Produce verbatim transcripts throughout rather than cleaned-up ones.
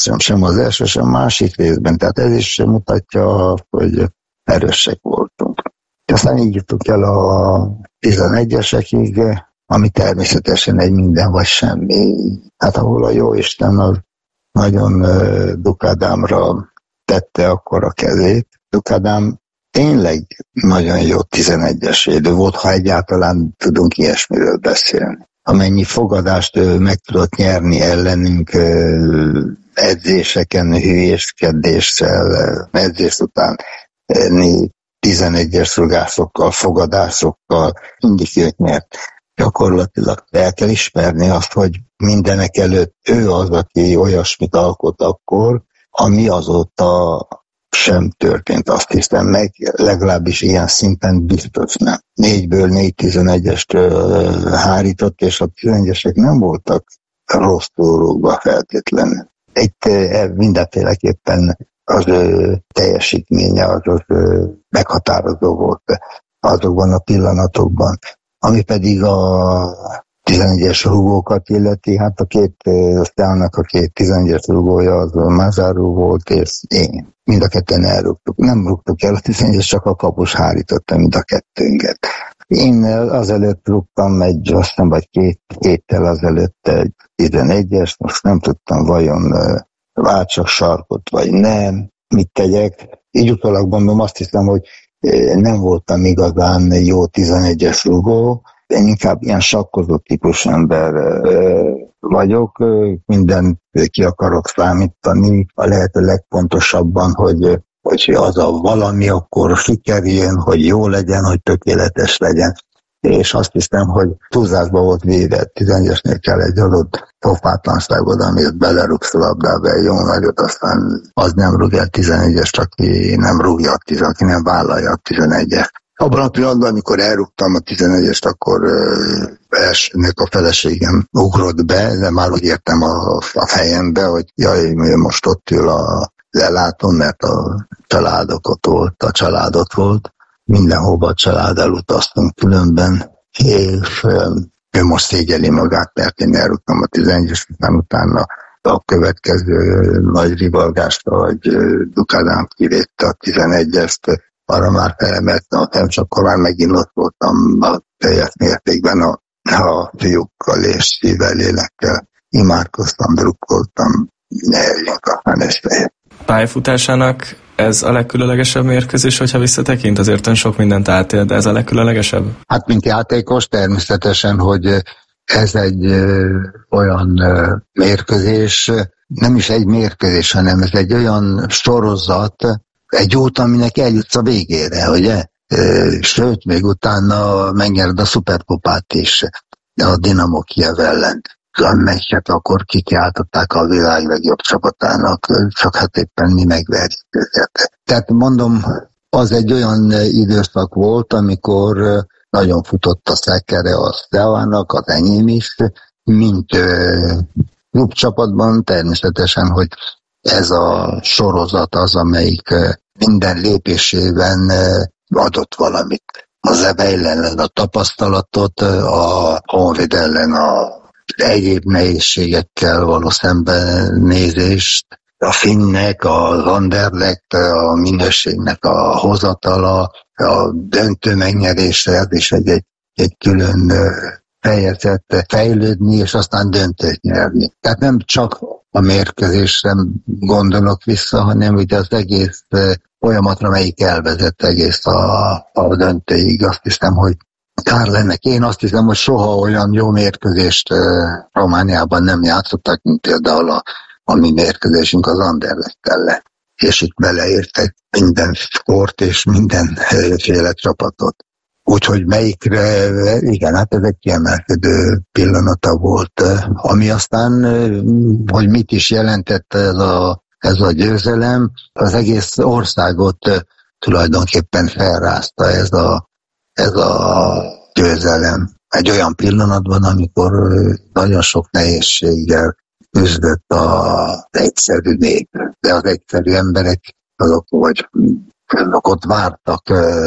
sem, sem az első, sem másik részben. Tehát ez is mutatja, hogy erősek voltunk. Aztán így jutunk el a tizenegyesekig, ami természetesen egy minden vagy semmi. Hát ahol a jóisten az nagyon Dukádámra tette akkor a kezét. Dukádám tényleg nagyon jó tizenegyes védő volt, ha egyáltalán tudunk ilyesmiről beszélni. Amennyi fogadást ő meg tudott nyerni ellenünk edzéseken, hülyéskedéssel, edzés után tizenegyes rugászokkal, fogadásokkal, mindig őt nyert. Gyakorlatilag el kell ismerni azt, hogy mindenek előtt ő az, aki olyasmit alkot akkor, ami azóta sem történt, azt hiszem meg, legalábbis ilyen szinten biztos nem. Négyből négy tizenegyest hárított, és a tizenegyesek nem voltak rosszul rúgva feltétlenül. Itt mindenféleképpen az ő teljesítménye az, az meghatározó volt azokban a pillanatokban. Ami pedig a tizenegyes rúgókat illeti, hát a két sztának a két tizenegyes rúgója az a Mazáró volt, és én. Mind a ketten elrúgtuk. Nem rúgtuk el a tizenegyes, csak a kapus hárította mind a kettőnket. Én azelőtt rúgtam egy, azt hiszem, vagy két héttel azelőtt egy tizenegyes, most nem tudtam vajon váltsak sarkot, vagy nem, mit tegyek. Így utólag mondom, azt hiszem, hogy nem voltam igazán jó tizenegyes rúgó, én inkább ilyen sakkozó típus ember vagyok, mindent ki akarok számítani, a lehető legpontosabban, hogy, hogy az a valami akkor sikerüljön, hogy jó legyen, hogy tökéletes legyen. És azt hiszem, hogy túlzásba volt véve, tizenegyesnél kell egy adott pofátlanságod, amit belerúgsz a labdába, jó nagyot, aztán az nem rúg el tizenegyes, aki nem rúgja a tíz, aki nem vállalja a tizenegyes. Abban a pillanatban, amikor elrúgtam a tizenegyest, akkor uh, elsőnek a feleségem ugrott be, de már úgy értem a, a fejembe, hogy jaj, most ott ül a lelátón, mert a családok ott volt, a család ott volt. Mindenhova a család elutaztunk különben, és um, ő most szégyeli magát, mert én elrúgtam a tizenegyest, után utána a következő nagy rivalgást, hogy Dukádám kivédte a tizenegyest, arra már felemeltem, nem csak akkor már megint ott voltam a teljes mértékben a, a fiúkkal és szívvel, lélekkel imádkoztam, drukkoltam, ne érjünk a feneszteje. Pályafutásának ez a legkülönlegesebb mérkőzés, hogyha visszatekint? Azért ön sok mindent átél, de ez a legkülönlegesebb? Hát, mint játékos természetesen, hogy ez egy ö, olyan ö, mérkőzés, nem is egy mérkőzés, hanem ez egy olyan sorozat, egy út, aminek eljutsz a végére, ugye? Sőt, még utána megnyered a szuperkupát is a Dinamo Kijev ellen, amelyeket akkor kikiáltották a világ legjobb csapatának, csak hát éppen mi megverjük őket. Tehát mondom, az egy olyan időszak volt, amikor nagyon futott a szekere a Steavának, az enyém is, mint klubcsapatban természetesen, hogy ez a sorozat az, amelyik minden lépésében adott valamit. Az Ebe ellen a tapasztalatot, a Honvéd ellen a egyéb nehézségekkel való szembenézést, a Finnnek, az Anderlecht, a minőségnek a hozatala, a döntő megnyerése, ez is egy, egy, egy külön fejezet, fejlődni, és aztán döntőt nyerni. Tehát nem csak a mérkőzésre gondolok vissza, hanem ugye az egész folyamatra, melyik elvezett egész a, a döntőig. Azt hiszem, hogy kár lenne. Én azt hiszem, hogy soha olyan jó mérkőzést Romániában nem játszottak, mint például a, a mi mérkőzésünk az Anderlecht ellen. És itt beleértek minden sport és mindenféle csapatot. Úgyhogy melyikre, igen, hát ez egy kiemelkedő pillanata volt, ami aztán, hogy mit is jelentett ez a, ez a győzelem, az egész országot tulajdonképpen felrázta ez a, ez a győzelem. Egy olyan pillanatban, amikor nagyon sok nehézséggel küzdött az egyszerű nép, de az egyszerű emberek azok, vagy azok ott vártak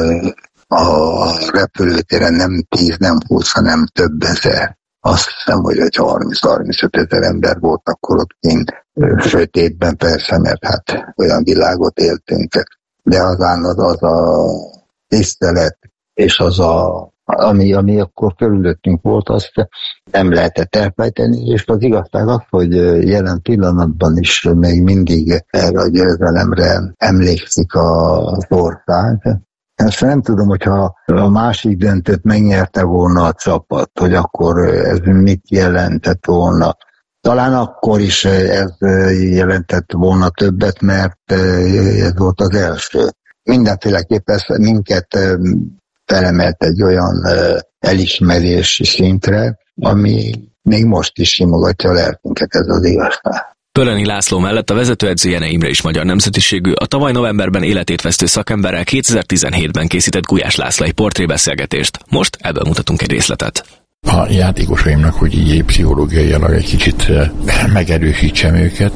a repülőtéren nem tíz, nem húsz, hanem több ezer. Azt hiszem, hogy egy harminc-harmincöt ezer ember volt akkor ott kint. sötétben persze, mert hát olyan világot éltünk, de azán az, az a tisztelet, és az a, ami, ami akkor körülöttünk volt, azt nem lehetett elfejteni, és az igazság az, hogy jelen pillanatban is még mindig erre a győzelemre emlékszik az ország. Ezt nem tudom, hogyha a másik döntőt megnyerte volna a csapat, hogy akkor ez mit jelentett volna. Talán akkor is ez jelentett volna többet, mert ez volt az első. Mindenféleképpen minket felemelt egy olyan elismerési szintre, ami még most is simogatja a lelkünket, ez az igazság. Pölöni László mellett a vezetőedző Jene Imre is magyar nemzetiségű, a tavaly novemberben életét vesztő szakemberrel kétezer-tizenhétben készített Gulyás László egy portrébeszélgetést. Most ebből mutatunk egy részletet. A játékosaimnak, hogy így pszichológiailag egy kicsit megerősítsem őket,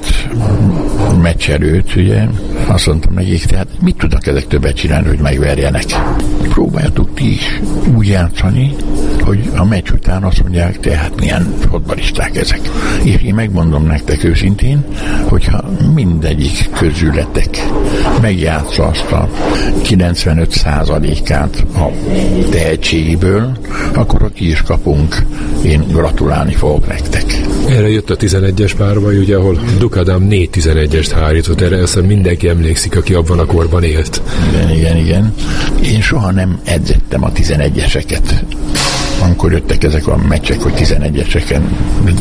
meccs előtt, ugye, azt mondtam nekik, tehát mit tudnak ezek többet csinálni, hogy megverjenek? Próbáljátok ti is úgy játszani, hogy a meccs után azt mondják, tehát milyen fotbalisták ezek. És én megmondom nektek őszintén, hogyha mindegyik közületek megjátsza azt a kilencvenöt százalékát a tehetségéből, akkor aki is kapunk, én gratulálni fogok nektek. Erre jött a tizenegyes párbaj, ugye, ahol Dukadám négy tizenegyest hárított, erre aztán mindenki emlékszik, aki abban a korban élt. Igen, igen, igen. Én soha nem edzettem a tizenegyeseket. Amikor jöttek ezek a meccsek, hogy tizenegyeseken,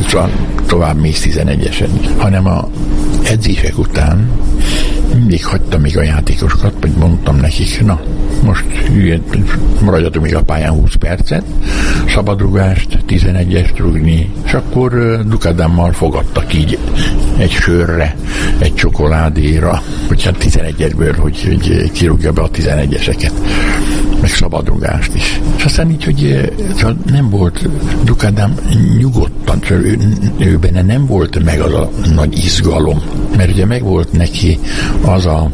tovább mész tizenegyesen, hanem a edzések után mindig hagytam még a játékosokat, vagy mondtam nekik, na, most maradjatok még a pályán húsz percet, szabadrugást, tizenegyest rúgni, és akkor Dukadámmal fogadtak így egy sörre, egy csokoládéra, vagy hát tizenegyesből, hogy, hogy kirúgja be a tizenegyeseket, meg szabadrugást is. És aztán így, hogy nem volt Dukadám nyugodtan, ő, ő benne nem volt meg az a nagy izgalom, mert ugye meg volt neki az a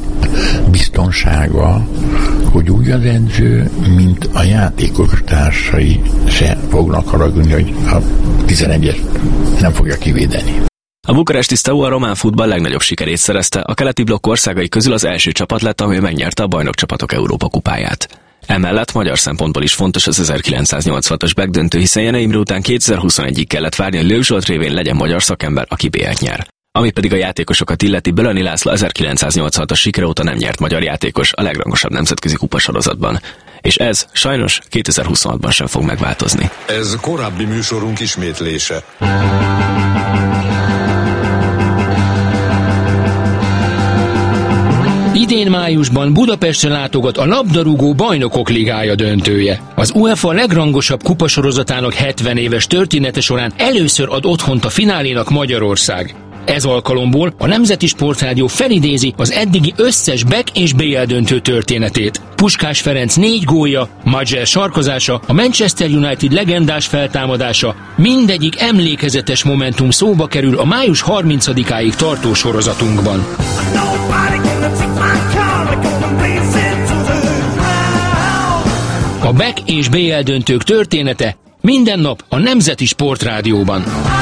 biztonsága, hogy úgy az edző, mint a játékos társai se fognak haragudni, hogy a tizenegyes nem fogja kivédeni. A bukaresti Steaua a román futball legnagyobb sikerét szerezte, a keleti blokk országai közül az első csapat lett, amely megnyerte a Bajnokcsapatok Európa kupáját. Emellett magyar szempontból is fontos az ezerkilencszáznyolcvanhatos backdöntő, hiszen Jene Imre után kétezer-huszonegyig kellett várni, hogy Lők Zsolt révén legyen magyar szakember, aki bé ett nyer. Ami pedig a játékosokat illeti, Pölöni László ezerkilencszáznyolcvanhatos sikere óta nem nyert magyar játékos a legrangosabb nemzetközi kupasorozatban. És ez sajnos kétezer-huszonhatban sem fog megváltozni. Ez korábbi műsorunk ismétlése. Idén májusban Budapestre látogat a labdarúgó Bajnokok Ligája döntője. Az UEFA legrangosabb kupasorozatának hetven éves története során először ad otthont a finálénak Magyarország. Ez alkalomból a Nemzeti Sportrádió felidézi az eddigi összes back és bé el döntő történetét. Puskás Ferenc négy gólja, Majer sarkozása, a Manchester United legendás feltámadása, mindegyik emlékezetes momentum szóba kerül a május harmincadikáig tartó sorozatunkban. A back és bé el döntők története minden nap a Nemzeti Sportrádióban.